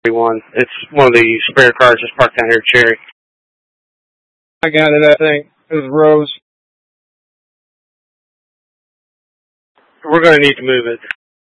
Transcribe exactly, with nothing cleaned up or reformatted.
One. It's one of the spare cars just parked down here at Cherry. I got it, I think. It was Rose. We're going to need to move it.